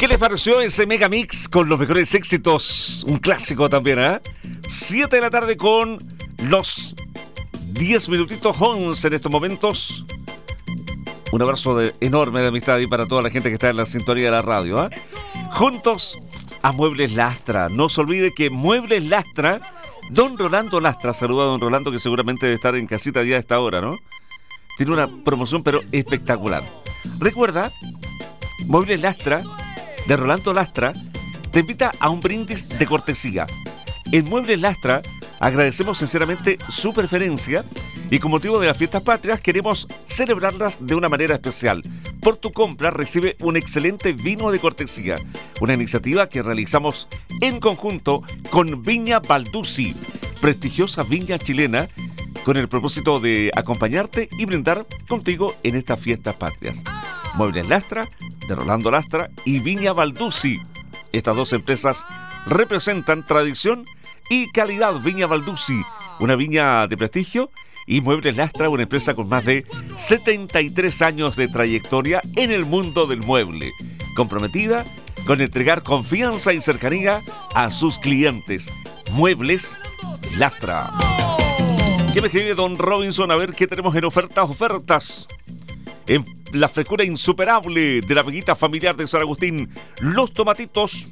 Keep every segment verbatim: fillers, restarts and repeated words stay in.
¿Qué les pareció ese mega mix con los mejores éxitos? Un clásico también, ¿eh? siete de la tarde con los diez minutitos once en estos momentos. Un abrazo de, enorme de amistad y para toda la gente que está en la sintonía de la radio, ¿eh? Juntos a Muebles Lastra. No se olvide que Muebles Lastra, don Rolando Lastra, saluda a don Rolando que seguramente debe estar en casita ya a esta hora, ¿no? Tiene una promoción pero espectacular. Recuerda, Muebles Lastra de Rolando Lastra te invita a un brindis de cortesía. En Muebles Lastra agradecemos sinceramente su preferencia y con motivo de las fiestas patrias queremos celebrarlas de una manera especial. Por tu compra recibe un excelente vino de cortesía, una iniciativa que realizamos en conjunto con Viña Balduzzi, prestigiosa viña chilena, con el propósito de acompañarte y brindar contigo en estas fiestas patrias. Muebles Lastra, de Rolando Lastra y Viña Balduzzi. Estas dos empresas representan tradición y calidad. Viña Balduzzi, una viña de prestigio, y Muebles Lastra, una empresa con más de setenta y tres años de trayectoria en el mundo del mueble, comprometida con entregar confianza y cercanía a sus clientes. Muebles Lastra. ¿Qué me escribe don Robinson? A ver qué tenemos en ofertas, ofertas. En la frescura insuperable de la veguita familiar de San Agustín, los tomatitos,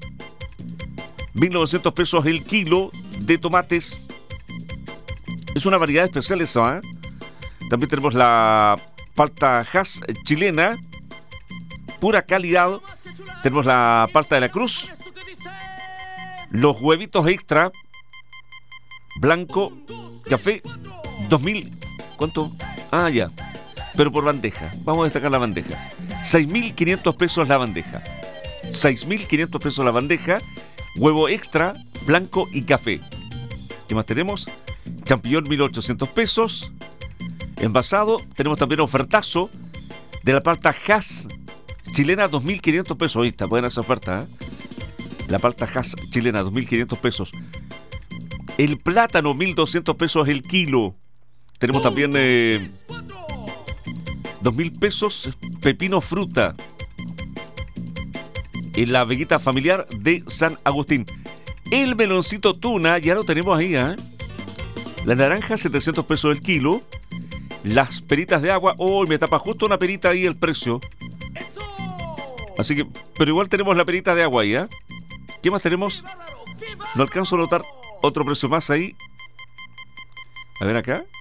mil novecientos pesos el kilo de tomates. Es una variedad especial esa, ¿eh? También tenemos la palta Hass chilena, pura calidad. Tenemos la palta de la Cruz, los huevitos extra, blanco, café, dos mil, ¿cuánto? Ah, ya. Pero por bandeja, vamos a destacar la bandeja. seis mil quinientos pesos la bandeja. seis mil quinientos pesos la bandeja. Huevo extra, blanco y café. ¿Qué más tenemos? Champiñón, mil ochocientos pesos. Envasado, tenemos también ofertazo de la palta Hass chilena, dos mil quinientos pesos. Ahí está, buena esa oferta, ¿eh? La palta Hass chilena, dos mil quinientos pesos. El plátano, mil doscientos pesos el kilo. Tenemos también... Eh, dos mil pesos pepino fruta en la veguita familiar de San Agustín. El meloncito tuna, ya lo tenemos ahí, ¿eh? La naranja, setecientos pesos el kilo. Las peritas de agua, oh, me tapa justo una perita ahí el precio. Así que, pero igual tenemos la perita de agua ahí, ¿eh? ¿Qué más tenemos? No alcanzo a notar otro precio más ahí. A ver acá.